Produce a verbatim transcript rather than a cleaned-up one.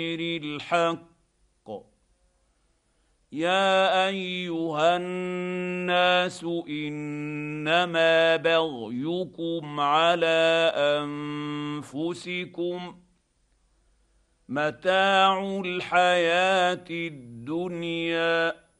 الحق. يا ايها الناس انما بغيكم على انفسكم متاع الحياه الدنيا